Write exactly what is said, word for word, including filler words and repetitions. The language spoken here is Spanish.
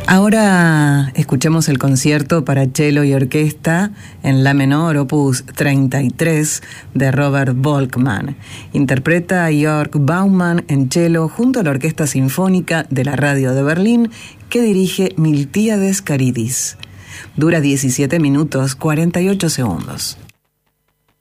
Ahora escuchemos el concierto para cello y orquesta en la menor, opus treinta y tres, de Robert Volkmann. Interpreta a Jörg Baumann en cello junto a la Orquesta Sinfónica de la Radio de Berlín, que dirige Miltíades Caridis. Dura diecisiete minutos cuarenta y ocho segundos.